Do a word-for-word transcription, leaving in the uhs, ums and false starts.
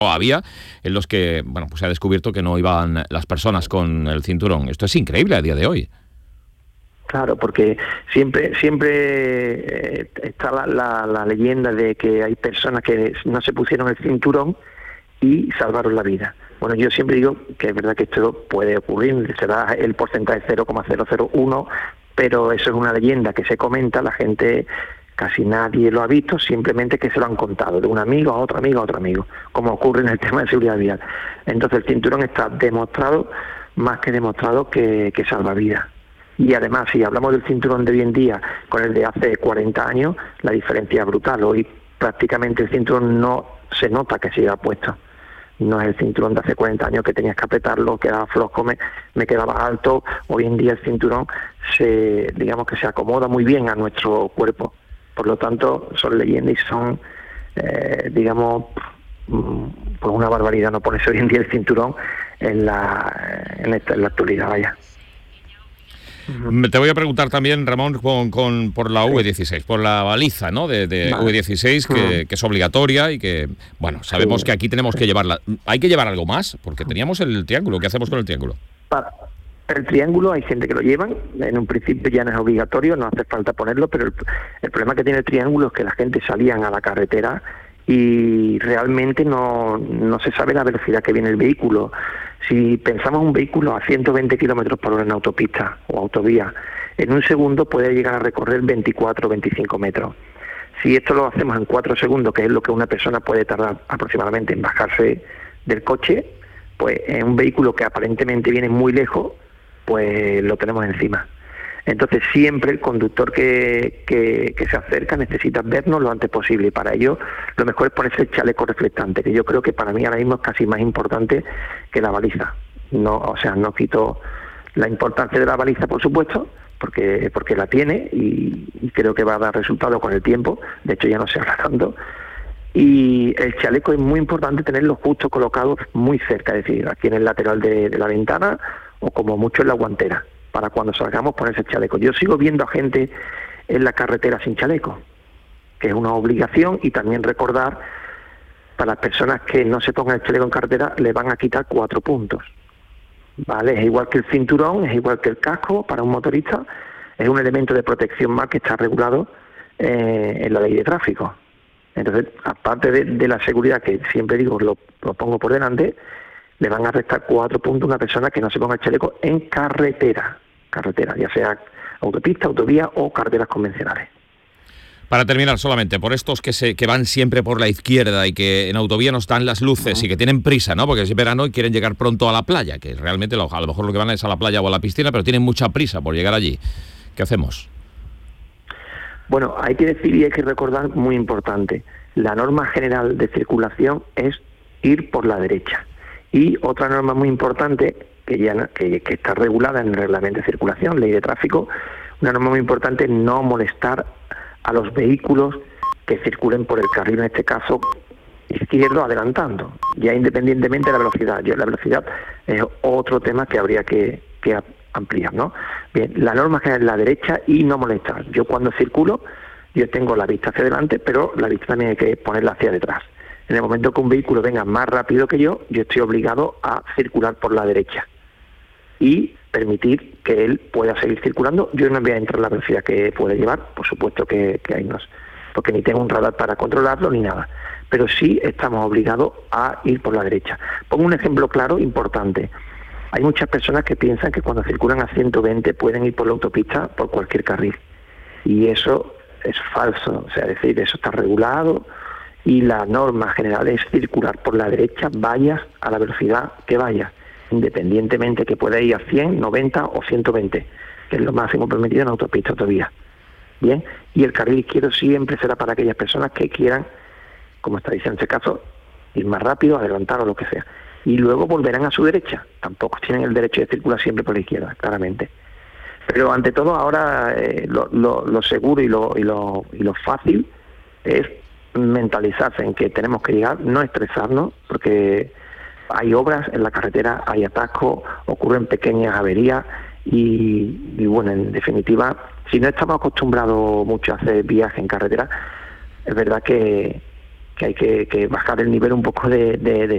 había en los que, bueno, pues se ha descubierto que no iban las personas con el cinturón. Esto es increíble a día de hoy. Claro, porque siempre siempre eh, está la, la, la leyenda de que hay personas que no se pusieron el cinturón y salvaron la vida. Bueno, yo siempre digo que es verdad que esto puede ocurrir, será el porcentaje cero coma cero cero uno, pero eso es una leyenda que se comenta, la gente, casi nadie lo ha visto, simplemente que se lo han contado de un amigo a otro amigo a otro amigo, como ocurre en el tema de seguridad vial. Entonces el cinturón está demostrado, más que demostrado, que, que salva vidas. Y además, si hablamos del cinturón de hoy en día con el de hace cuarenta años, la diferencia es brutal. Hoy prácticamente el cinturón no se nota que se lleva puesto. No es el cinturón de hace cuarenta años que tenías que apretarlo, quedaba flojo, me, me quedaba alto. Hoy en día el cinturón se, digamos que se acomoda muy bien a nuestro cuerpo. Por lo tanto, son leyendas y son, eh, digamos, pues una barbaridad no ponerse hoy en día el cinturón en la, en esta, en la actualidad, vaya. Te voy a preguntar también, Ramón, con, con por la V dieciséis, por la baliza, ¿no? De, de vale. V dieciséis, que, que es obligatoria y que, bueno, sabemos sí. que aquí tenemos que llevarla. ¿Hay que llevar algo más? Porque teníamos el triángulo. ¿Qué hacemos con el triángulo? Para el triángulo hay gente que lo llevan. En un principio ya no es obligatorio, no hace falta ponerlo, pero el, el problema que tiene el triángulo es que la gente salían a la carretera y realmente no, no se sabe la velocidad que viene el vehículo. Si pensamos un vehículo a ciento veinte kilómetros por hora en autopista o autovía, en un segundo puede llegar a recorrer veinticuatro o veinticinco metros. Si esto lo hacemos en cuatro segundos, que es lo que una persona puede tardar aproximadamente en bajarse del coche, pues en un vehículo que aparentemente viene muy lejos, pues lo tenemos encima. Entonces siempre el conductor que, que, que se acerca necesita vernos lo antes posible, y para ello lo mejor es ponerse el chaleco reflectante, que yo creo que para mí ahora mismo es casi más importante que la baliza. No, o sea, no quito la importancia de la baliza, por supuesto, porque porque la tiene y, y creo que va a dar resultado con el tiempo. De hecho ya no se habla tanto. Y el chaleco es muy importante tenerlo justo colocado muy cerca, es decir, aquí en el lateral de, de la ventana o como mucho en la guantera, para cuando salgamos ponerse el chaleco. Yo sigo viendo a gente en la carretera sin chaleco, que es una obligación, y también recordar, para las personas que no se pongan el chaleco en carretera, le van a quitar cuatro puntos. ¿Vale? Es igual que el cinturón, es igual que el casco para un motorista, es un elemento de protección más que está regulado eh, en la ley de tráfico. Entonces, aparte de, de la seguridad, que siempre digo, lo, lo pongo por delante, le van a restar cuatro puntos a una persona que no se ponga el chaleco en carretera, carretera, ya sea autopista, autovía o carreteras convencionales. Para terminar, solamente, por estos que se que van siempre por la izquierda y que en autovía no están las luces uh-huh. y que tienen prisa, ¿no? Porque es verano y quieren llegar pronto a la playa, que realmente lo, a lo mejor lo que van es a la playa o a la piscina, pero tienen mucha prisa por llegar allí. ¿Qué hacemos? Bueno, hay que decir y hay que recordar, muy importante, la norma general de circulación es ir por la derecha. Y otra norma muy importante, que ya que, que está regulada en el reglamento de circulación, ley de tráfico, una norma muy importante es no molestar a los vehículos que circulen por el carril, en este caso izquierdo, adelantando, ya independientemente de la velocidad. Yo, la velocidad es otro tema que habría que, que ampliar, ¿no? Bien, la norma general es la derecha y no molestar. Yo cuando circulo, yo tengo la vista hacia adelante, pero la vista también hay que ponerla hacia detrás. En el momento que un vehículo venga más rápido que yo, yo estoy obligado a circular por la derecha y permitir que él pueda seguir circulando. Yo no voy a entrar en la velocidad que puede llevar, por supuesto que, que hay unos, porque ni tengo un radar para controlarlo ni nada, pero sí estamos obligados a ir por la derecha. Pongo un ejemplo claro, importante. Hay muchas personas que piensan que cuando circulan a ciento veinte pueden ir por la autopista por cualquier carril, y eso es falso. O sea, es decir, eso está regulado y la norma general es circular por la derecha, vayas a la velocidad que vayas, independientemente que pueda ir a cien, noventa o ciento veinte, que es lo máximo permitido en autopista todavía. Bien, y el carril izquierdo siempre será para aquellas personas que quieran, como está diciendo en este caso, ir más rápido, adelantar o lo que sea. Y luego volverán a su derecha. Tampoco tienen el derecho de circular siempre por la izquierda, claramente. Pero ante todo ahora eh, lo, lo, lo seguro y lo, y, lo, y lo fácil es mentalizarse en que tenemos que llegar, no estresarnos, porque hay obras en la carretera, hay atascos, ocurren pequeñas averías y, y bueno, en definitiva, si no estamos acostumbrados mucho a hacer viajes en carretera, es verdad que, que hay que, que bajar el nivel un poco de, de, de